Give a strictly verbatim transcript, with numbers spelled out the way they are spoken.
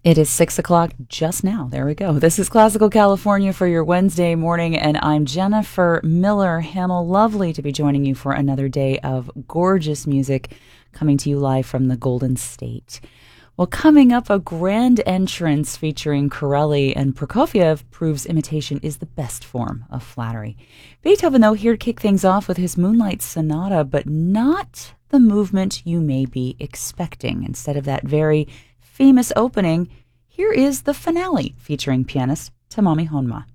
It is six o'clock just now. There we go. This is Classical California for your Wednesday morning, and I'm Jennifer Miller Hamill. Lovely to be joining you for another day of gorgeous music coming to you live from the Golden State. Well, coming up, a grand entrance featuring Corelli and Prokofiev proves imitation is the best form of flattery. Beethoven, though, here to kick things off with his Moonlight Sonata, but not the movement you may be expecting. Instead of that very famous opening, here is the finale featuring pianist Tomomi Honma.